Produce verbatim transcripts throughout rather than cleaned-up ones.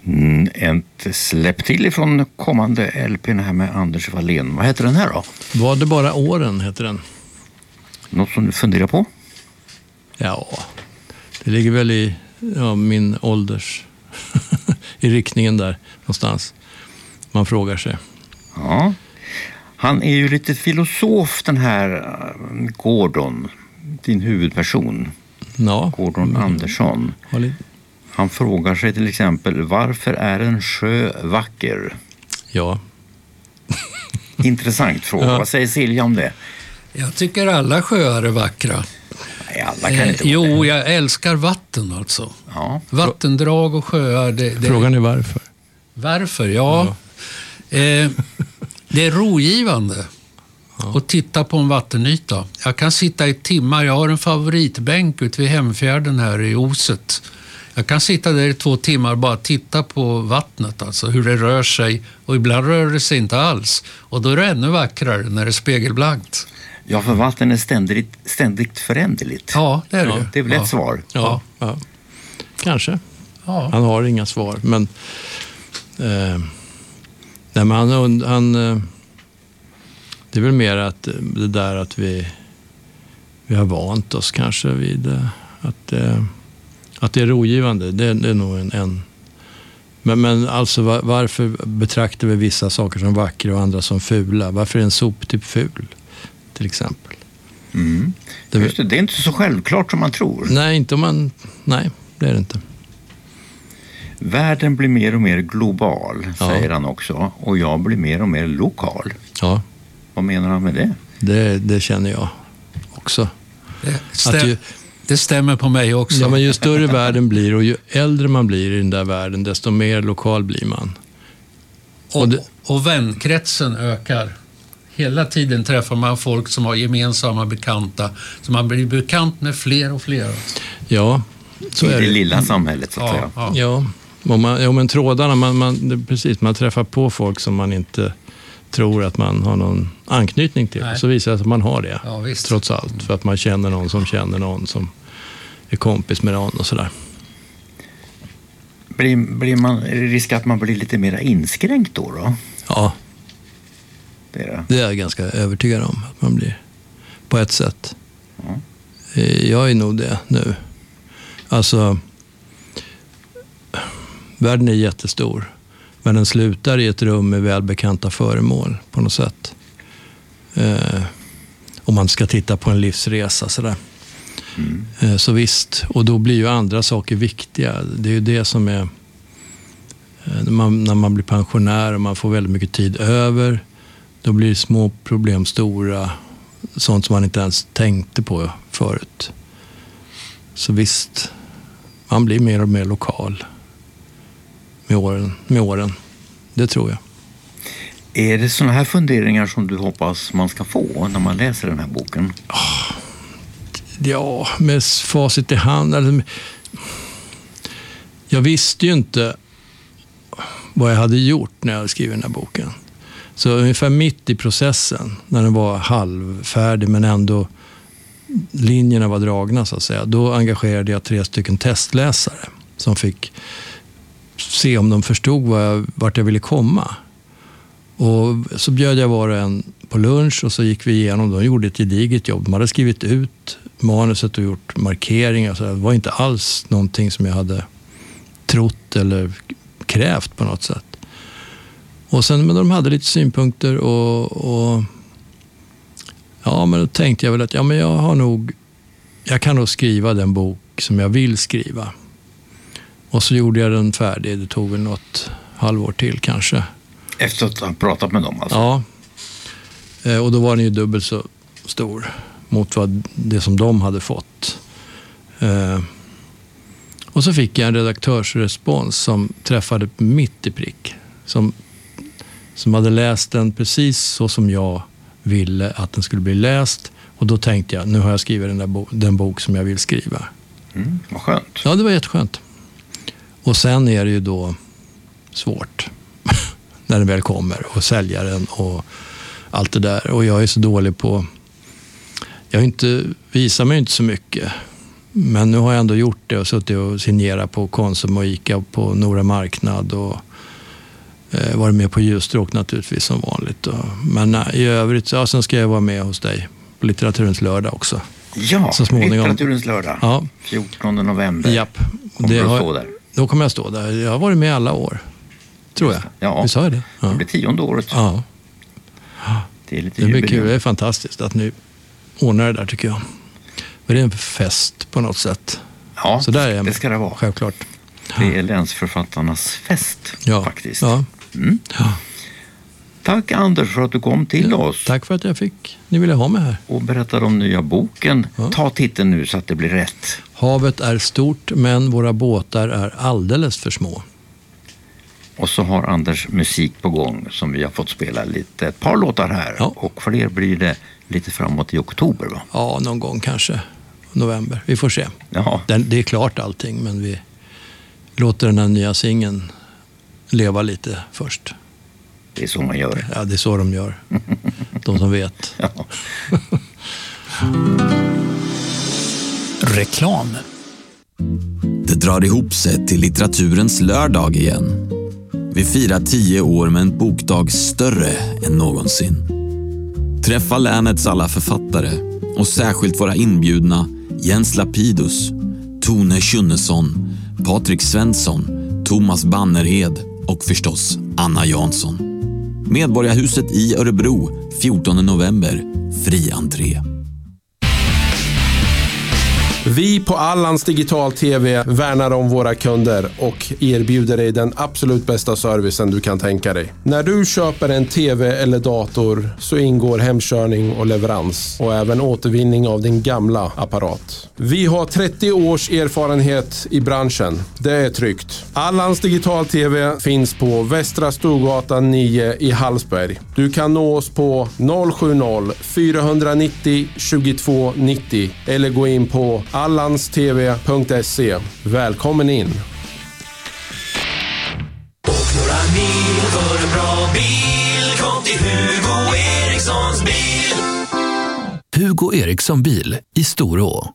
Mm, ett släpp till ifrån kommande L P här med Anders Wallén. Vad heter den här då? Var det bara åren heter den? Något som du funderar på? Ja, det ligger väl i ja, min ålders i riktningen där någonstans. Man frågar sig. Ja. Han är ju lite filosof den här Gordon, din huvudperson. Ja. Gordon mm. Andersson. Han frågar sig till exempel, varför är en sjö vacker? Ja. Intressant fråga. Ja. Vad säger Silja om det? Jag tycker alla sjöar är vackra. Nej, alla kan inte eh, Jo, jag älskar vatten alltså. Ja. Vattendrag och sjöar. Det, det... Frågan är varför? Varför? Ja. ja. Eh, det är rogivande ja. att titta på en vattenyta. Jag kan sitta i timmar. Jag har en favoritbänk ute vid Hemfjärden här i Oset. Jag kan sitta där i två timmar och bara titta på vattnet, alltså hur det rör sig. Och ibland rör det sig inte alls. Och då är det ännu vackrare när det är spegelblankt. Ja, för vatten är ständigt, ständigt föränderligt. Ja, det är det. Ja, det är väl ja. ett svar? Ja, ja. Kanske. Ja. Han har inga svar, men... Eh, nej, men han... han eh, det är väl mer att det där att vi... Vi har vant oss kanske vid eh, att... Eh, Att det är rogivande, det är, det är nog en... en. Men, men alltså var, varför betraktar vi vissa saker som vackra och andra som fula? Varför är en soptipp ful, till exempel? Mm. Det, Just det, det är inte så självklart som man tror. Nej, inte om man... Nej, det är det inte. Världen blir mer och mer global, ja. säger han också. Och jag blir mer och mer lokal. Ja. Vad menar han med det? Det, det känner jag också. Det stäm- att ju, det stämmer på mig också. Ja, men ju större världen blir och ju äldre man blir i den där världen, desto mer lokal blir man. Och, och, det, och vänkretsen ökar. Hela tiden träffar man folk som har gemensamma bekanta. Så man blir bekant med fler och fler. Ja, så I är det. det lilla samhället, så att ja, säga. Ja, ja. Och man, ja, men trådarna, man, man, det, precis, man träffar på folk som man inte tror att man har någon anknytning till. Nej. Så visar det att man har det, ja, visst. Trots allt. För att man känner någon som känner någon som är kompis med någon och sådär. Blir, blir man, är det risk att man blir lite mer inskränkt då? då? Ja, det är, det. det är jag ganska övertygad om att man blir på ett sätt. Ja. Jag är nog det nu. Alltså, världen är jättestor. Men den slutar i ett rum med välbekanta föremål på något sätt. Eh, om man ska titta på en livsresa sådär. Mm. Eh, så visst. Och då blir ju andra saker viktiga. Det är ju det som är... Eh, när, man, när man blir pensionär och man får väldigt mycket tid över. Då blir små problem stora. Sånt som man inte ens tänkte på förut. Så visst. Man blir mer och mer lokal. Med åren, med åren. Det tror jag. Är det såna här funderingar som du hoppas man ska få när man läser den här boken? Oh, ja, med facit i hand. Alltså, jag visste ju inte vad jag hade gjort när jag skrev den här boken. Så ungefär mitt i processen, när den var halvfärdig men ändå linjerna var dragna så att säga, då engagerade jag tre stycken testläsare som fick se om de förstod vad jag, vart jag ville komma. Och så bjöd jag var och en på lunch och så gick vi igenom. De gjorde ett gediget jobb. De hade skrivit ut manuset och gjort markeringar. Så det var inte alls någonting som jag hade trott eller krävt på något sätt. Och sen, men de hade lite synpunkter och, och ja, men då tänkte jag väl att ja, men jag har nog, jag kan nog skriva den bok som jag vill skriva. Och så gjorde jag den färdig. Det tog väl något halvår till kanske. Efter att ha pratat med dem alltså? Ja. Och då var den ju dubbelt så stor mot vad det som de hade fått. Och så fick jag en redaktörsrespons som träffade mitt i prick. Som, som hade läst den precis så som jag ville att den skulle bli läst. Och då tänkte jag, nu har jag skrivit den, där bo- den bok som jag vill skriva. Mm, vad skönt. Ja, det var jätteskönt. Och sen är det ju då svårt när den väl kommer och sälja den och allt det där. Och jag är så dålig på... Jag inte, visar mig inte så mycket Men nu har jag ändå gjort det och suttit och signerat på Konsum och Ica på Norra Marknad och eh, varit med på Ljusstråk naturligtvis som vanligt. Och, men nej, i övrigt, ja, sen ska jag vara med hos dig på Litteraturens lördag också. Ja, så småningom. Litteraturens lördag. Ja. fjortonde november. Japp. Kommer det du att har, stå där? Då kommer jag stå där. Jag har varit med alla år. Tror jag. Ja, vi sa ju det. Ja. Det blir tionde året. Ja. Det är lite det blir jubileum. kul. Det är fantastiskt att ni ordnar det där tycker jag. Men det är en fest på något sätt. Ja, så där är det ska det vara. Självklart. Det är länsförfattarnas fest ja. faktiskt. Ja. Mm. Ja. Tack Anders för att du kom till oss. Tack för att jag fick. Ni ville ha mig här. Och berättade om nya boken. Ja. Ta titeln nu så att det blir rätt. Havet är stort men våra båtar är alldeles för små. Och så har Anders musik på gång som vi har fått spela lite, ett par låtar här. Ja. Och för er blir det lite framåt i oktober va? Ja, någon gång kanske. November. Vi får se. Ja. Den, det är klart allting men vi låter den här nya singeln leva lite först. Det är så man gör. Ja, det är så de gör. De som vet. Ja. Reklam. Det drar ihop sig till litteraturens lördag igen. Vi firar tio år med en bokdag större än någonsin. Träffa länets alla författare och särskilt våra inbjudna Jens Lapidus, Tone Schunnesson, Patrik Svensson, Thomas Bannerhed och förstås Anna Jansson. Medborgarhuset i Örebro, fjortonde november, fri entré. Vi på Allans Digital T V värnar om våra kunder och erbjuder dig den absolut bästa servicen du kan tänka dig. När du köper en T V eller dator så ingår hemkörning och leverans och även återvinning av din gamla apparat. Vi har trettio års erfarenhet i branschen. Det är tryggt. Allans Digital T V finns på Västra Storgatan nio i Hallsberg. Du kan nå oss på noll sju noll fyra nio noll tjugotvå nittio eller gå in på allanstv punkt se. Välkommen in! Och några mil för en bra bil. Kom till Hugo Erikssons bil. Hugo Eriksson bil i Storå.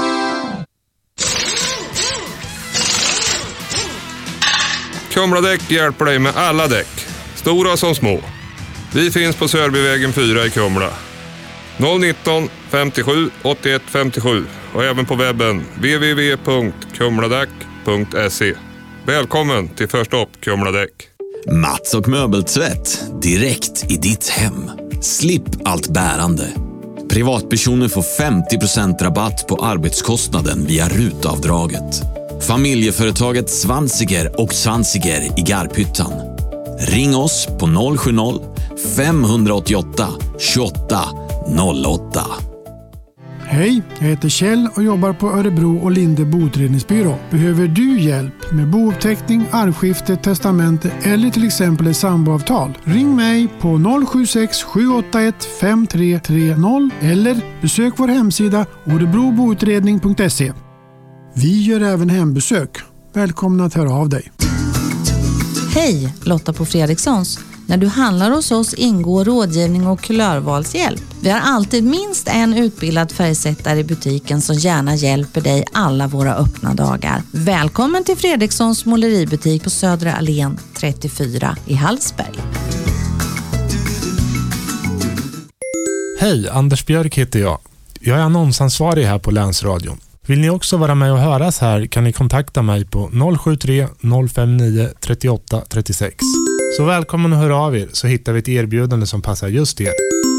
Kumladäck hjälper dig med alla däck, stora som små. Vi finns på Sörbyvägen fyra i Kumla. noll nitton femtiosju åttioett femtiosju och även på webben w w w punkt kumladäck punkt se. Välkommen till Förstopp Kumladäck. Mats och möbeltvätt direkt i ditt hem. Slipp allt bärande. Privatpersoner får femtio procent rabatt på arbetskostnaden via rutavdraget. Familjeföretaget Svansiger och Svansiger i Garphyttan. Ring oss på noll sju noll fem åtta åtta tjugoåtta noll åtta. Hej, jag heter Kjell och jobbar på Örebro och Linde boutredningsbyrå. Behöver du hjälp med bouppteckning, arvskifte, testamente eller till exempel ett samboavtal? Ring mig på noll sju sex sju åtta ett fem tre tre noll eller besök vår hemsida örebroboutredning punkt se. Vi gör även hembesök. Välkomna att höra av dig. Hej, Lotta på Fredrikssons. När du handlar hos oss ingår rådgivning och kulörvalshjälp. Vi har alltid minst en utbildad färgsättare i butiken som gärna hjälper dig alla våra öppna dagar. Välkommen till Fredrikssons måleributik på Södra Allén trettiofyra i Hallsberg. Hej, Anders Björk heter jag. Jag är annonsansvarig här på Länsradion. Vill ni också vara med och höras här kan ni kontakta mig på noll sju tre noll fem nio tre åtta tre sex. Så välkommen att höra av er så hittar vi ett erbjudande som passar just er.